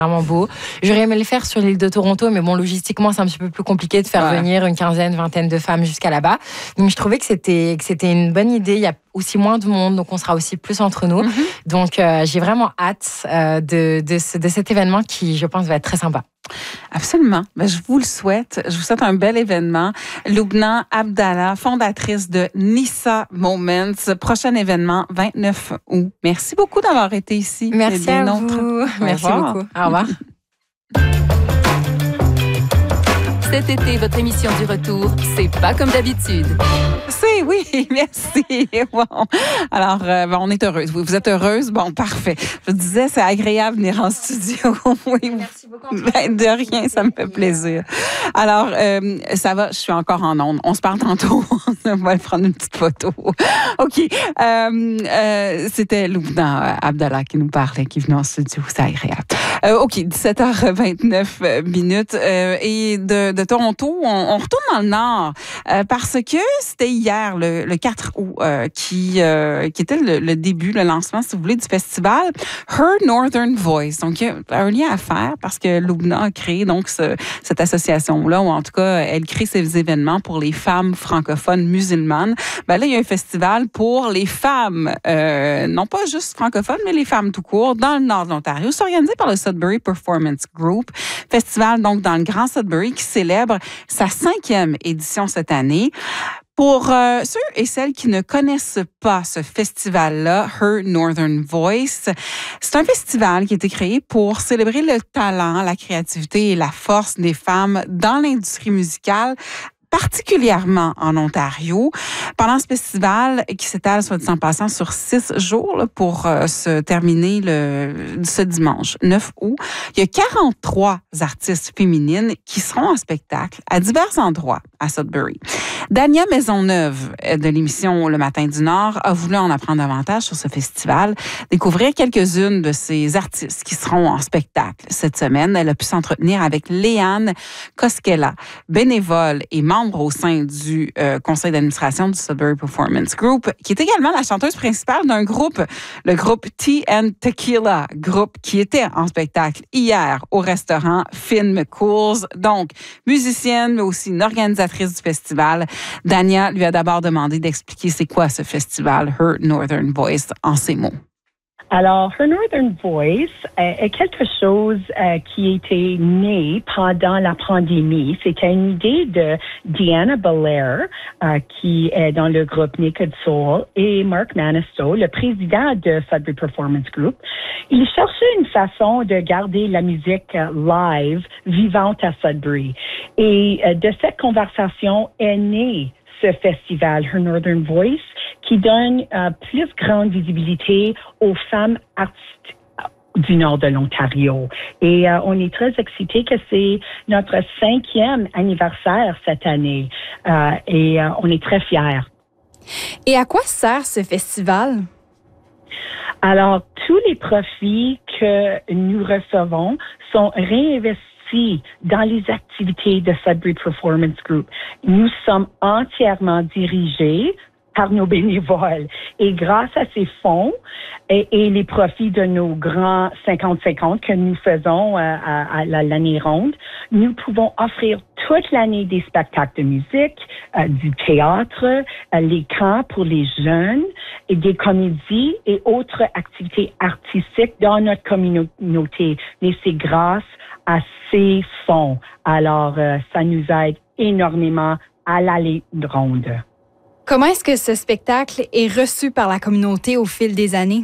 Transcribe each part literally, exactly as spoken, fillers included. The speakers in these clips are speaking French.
Vraiment beau. J'aurais aimé le faire sur l'île de Toronto, mais bon, logistiquement, c'est un petit peu plus compliqué de faire ouais. venir une quinzaine, vingtaine de femmes jusqu'à là-bas. Donc, je trouvais que c'était, que c'était une bonne idée. Il y a aussi moins de monde, donc on sera aussi plus entre nous. Mm-hmm. Donc, euh, j'ai vraiment hâte euh, de, de, ce, de cet événement qui, je pense, va être très sympa. Absolument. Ben, je vous le souhaite. Je vous souhaite un bel événement. Lubna Abdallah, fondatrice de Nissa Moments. Prochain événement, vingt-neuf août. Merci beaucoup d'avoir été ici. Merci à vous. Merci beaucoup. Au revoir. Cet été, votre émission du retour, c'est pas comme d'habitude. C'est, oui, merci. Bon. Alors, euh, bon, on est heureuse. Vous, vous êtes heureuse? Bon, parfait. Je disais, c'est agréable de venir en studio. Oui, merci beaucoup. Ben, de rien, ça me fait plaisir. Alors, euh, ça va, je suis encore en onde. On se parle tantôt. On va prendre une petite photo. OK. Euh, euh, c'était Lubna Abdallah qui nous parlait, qui venait en studio. C'est agréable. Euh, OK, dix-sept heures vingt-neuf minutes. Euh, et de, de Toronto, on, on retourne dans le Nord euh, parce que c'était hier, le, le quatre août, euh, qui, euh, qui était le, le début, le lancement, si vous voulez, du festival Her Northern Voice. Donc, il y a un lien à faire parce que Lubna a créé donc ce, cette association-là, ou en tout cas, elle crée ces événements pour les femmes francophones musulmanes. Ben là, il y a un festival pour les femmes, euh, non pas juste francophones, mais les femmes tout court, dans le nord de l'Ontario. C'est organisé par le Sudbury Performance Group. Festival, donc, dans le Grand Sudbury, qui célèbre sa cinquième édition cette année. Pour euh, ceux et celles qui ne connaissent pas ce festival-là, Her Northern Voice, c'est un festival qui a été créé pour célébrer le talent, la créativité et la force des femmes dans l'industrie musicale, particulièrement en Ontario. Pendant ce festival, qui s'étale, soit dit en passant, sur six jours là, pour euh, se terminer le, ce dimanche, neuf août, il y a quarante-trois artistes féminines qui seront en spectacle à divers endroits à Sudbury. Dania Maisonneuve de l'émission Le Matin du Nord a voulu en apprendre davantage sur ce festival, découvrir quelques-unes de ces artistes qui seront en spectacle cette semaine. Elle a pu s'entretenir avec Léane Koskela, bénévole et membre au sein du euh, conseil d'administration du Sudbury Performance Group, qui est également la chanteuse principale d'un groupe, le groupe Tea and Tequila, groupe qui était en spectacle hier au restaurant Finn McCool's. Donc, musicienne, mais aussi une organisatrice du festival. Dania lui a d'abord demandé d'expliquer c'est quoi ce festival Her Northern Voice en ces mots. Alors, Her Northern Voice euh, est quelque chose euh, qui a été né pendant la pandémie. C'était une idée de Deanna Belair, euh, qui est dans le groupe Naked Soul, et Mark Manisto, le président de Sudbury Performance Group. Ils cherchaient une façon de garder la musique live vivante à Sudbury. Et euh, de cette conversation est né ce festival, Her Northern Voice, qui donne euh, plus grande visibilité aux femmes artistes du nord de l'Ontario. Et euh, on est très excités que c'est notre cinquième anniversaire cette année. Euh, et euh, on est très fiers. Et à quoi sert ce festival? Alors, tous les profits que nous recevons sont réinvestis dans les activités de Sudbury Performance Group. Nous sommes entièrement dirigés par nos bénévoles. Et grâce à ces fonds et, et les profits de nos grands cinquante cinquante que nous faisons euh, à, à l'année ronde, nous pouvons offrir toute l'année des spectacles de musique, euh, du théâtre, euh, les camps pour les jeunes, et des comédies et autres activités artistiques dans notre communauté. Mais c'est grâce à ces fonds. Alors, euh, ça nous aide énormément à l'année ronde. Comment est-ce que ce spectacle est reçu par la communauté au fil des années?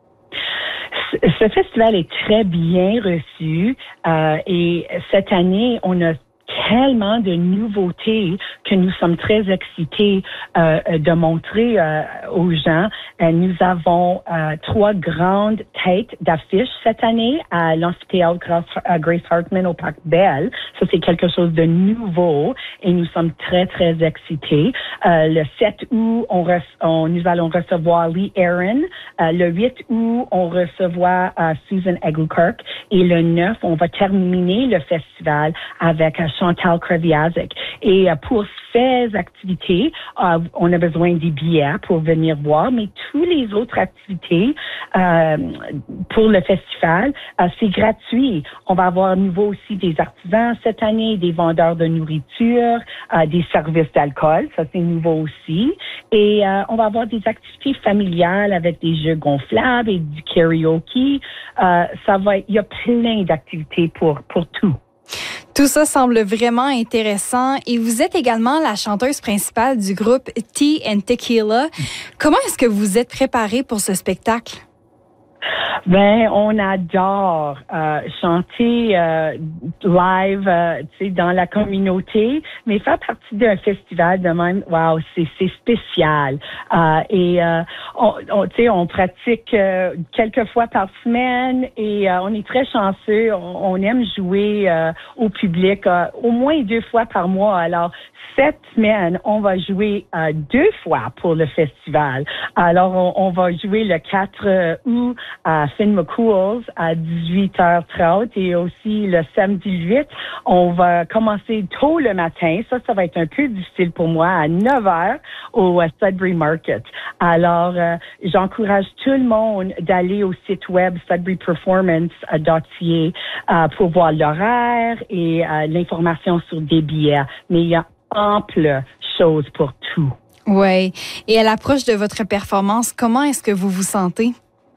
Ce festival est très bien reçu euh, et cette année, on a tellement de nouveautés que nous sommes très excités euh, de montrer euh, aux gens. Euh, nous avons euh, trois grandes têtes d'affiches cette année à l'amphithéâtre Grace Hartman au Parc Bell. Ça, c'est quelque chose de nouveau et nous sommes très, très excités. Euh, le sept août, on, re- on nous allons recevoir Lee Aaron. Euh, le huit août, on recevra euh, Susan Eglukirk. Et le neuf, on va terminer le festival avec un chanteur Chantal Kreviazek. Et euh, pour ces activités, euh, on a besoin des billets pour venir voir, mais toutes les autres activités euh, pour le festival, euh, c'est gratuit. On va avoir à nouveau aussi des artisans cette année, des vendeurs de nourriture, euh, des services d'alcool, ça c'est nouveau aussi. Et euh, on va avoir des activités familiales avec des jeux gonflables et du karaoke. Euh, ça va, il y a plein d'activités pour pour tout. Tout ça semble vraiment intéressant et vous êtes également la chanteuse principale du groupe Tea and Tequila. Comment est-ce que vous êtes préparée pour ce spectacle? Ben, on adore euh, chanter euh, live, euh, tu sais, dans la communauté, mais faire partie d'un festival de même, wow, c'est c'est spécial. Euh, et euh, on, on tu sais, on pratique euh, quelques fois par semaine et euh, on est très chanceux. On, on aime jouer euh, au public euh, au moins deux fois par mois. Alors cette semaine, on va jouer euh, deux fois pour le festival. Alors, on, on va jouer le quatre août à Finn McCool's à dix-huit heures trente et aussi le samedi huit, on va commencer tôt le matin. Ça, ça va être un peu difficile pour moi à neuf heures au uh, Sudbury Market. Alors, euh, j'encourage tout le monde d'aller au site web sudbury performance dot c a euh, pour voir l'horaire et euh, l'information sur des billets. Mais il y a ample chose pour tout. Oui. Et à l'approche de votre performance, comment est-ce que vous vous sentez?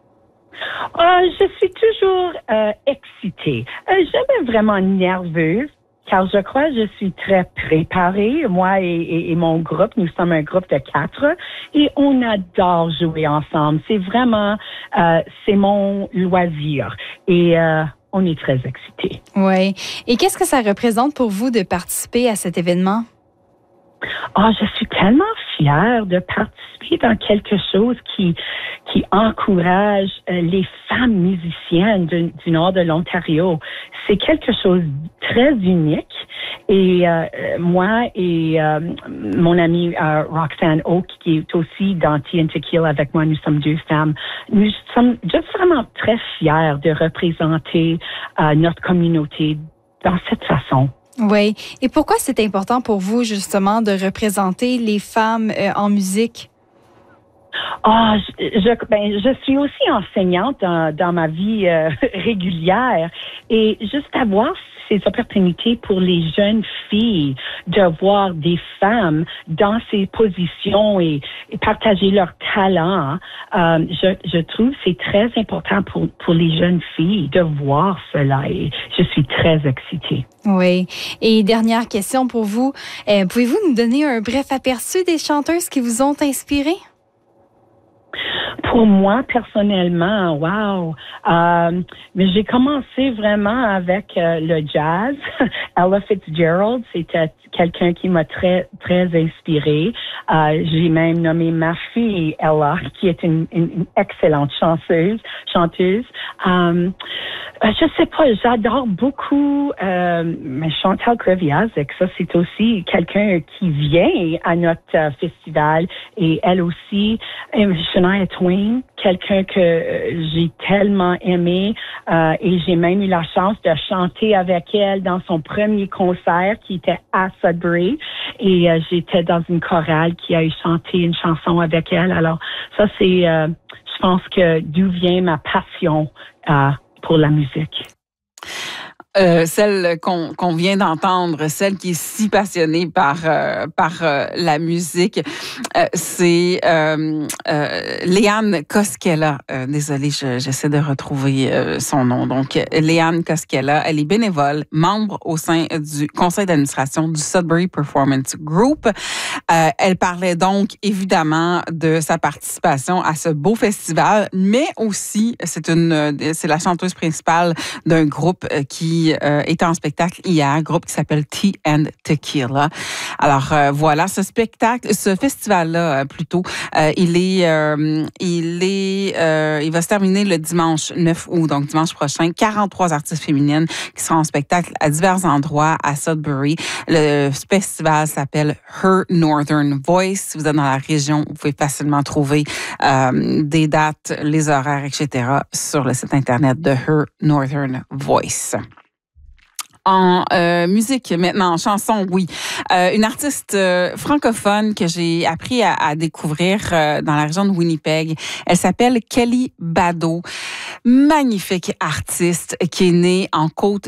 Euh, je suis toujours euh, excitée. Euh, jamais vraiment nerveuse, car je crois que je suis très préparée. Moi et, et, et mon groupe, nous sommes un groupe de quatre et on adore jouer ensemble. C'est vraiment, euh, c'est mon loisir. Et euh, on est très excités. Oui. Et qu'est-ce que ça représente pour vous de participer à cet événement? Oh, je suis tellement fière de participer dans quelque chose qui qui encourage euh, les femmes musiciennes du, du nord de l'Ontario. C'est quelque chose de très unique. Et euh, moi et euh, mon amie euh, Roxanne Oak, qui est aussi dans Tea and Tequila avec moi, nous sommes deux femmes. Nous sommes juste vraiment très fiers de représenter euh, notre communauté dans cette façon. Oui. Et pourquoi c'est important pour vous, justement, de représenter les femmes euh, en musique? Ah, oh, je, je, ben, je suis aussi enseignante dans, dans ma vie euh, régulière et juste avoir ces opportunités pour les jeunes filles de voir des femmes dans ces positions et, et partager leurs talents. Euh, je, je trouve que c'est très important pour, pour les jeunes filles de voir cela et je suis très excitée. Oui. Et dernière question pour vous. Euh, pouvez-vous nous donner un bref aperçu des chanteuses qui vous ont inspiré? Pour moi, personnellement, wow. Euh, mais j'ai commencé vraiment avec euh, le jazz. Ella Fitzgerald, c'était quelqu'un qui m'a très, très inspirée. Euh, j'ai même nommé ma fille Ella, qui est une, une, une excellente chanteuse. chanteuse. Euh, je sais pas, j'adore beaucoup euh, mais Chantal Kreviazek. Ça, c'est aussi quelqu'un qui vient à notre euh, festival et elle aussi. Et Shania Twain, quelqu'un que euh, j'ai tellement aimé euh, et j'ai même eu la chance de chanter avec elle dans son premier concert qui était à Sudbury et euh, j'étais dans une chorale qui a eu chanté une chanson avec elle. Alors ça c'est, euh, je pense que d'où vient ma passion euh, pour la musique. Euh, celle qu'on qu'on vient d'entendre, celle qui est si passionnée par euh, par euh, la musique, euh, c'est euh, euh, Léane Koskela. Euh, désolée, je, j'essaie de retrouver euh, son nom. Donc, Léane Koskela, elle est bénévole, membre au sein du conseil d'administration du Sudbury Performance Group. Euh, elle parlait donc évidemment de sa participation à ce beau festival, mais aussi c'est une c'est la chanteuse principale d'un groupe qui Euh, était en spectacle hier, groupe qui s'appelle Tea and Tequila. Alors euh, voilà, ce spectacle, ce festival-là plutôt, euh, il est, euh, il est, euh, il va se terminer le dimanche neuf août, donc dimanche prochain. quarante-trois artistes féminines qui seront en spectacle à divers endroits à Sudbury. Le festival s'appelle Her Northern Voice. Si vous êtes dans la région, vous pouvez facilement trouver euh, des dates, les horaires, et cetera sur le site internet de Her Northern Voice. En euh, musique maintenant, en chanson, oui. Euh, une artiste euh, francophone que j'ai appris à, à découvrir euh, dans la région de Winnipeg. Elle s'appelle Kelly Bado. Magnifique artiste qui est née en Côte